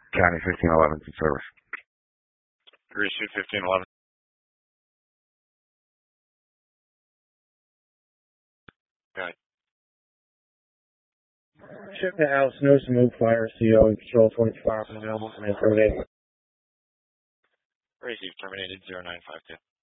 County 1511 to service. Receive 1511. Go ahead. Ship to Alice Nose, move fire, CO, and control 24 hours available from Anthrode. Receive terminated 0952.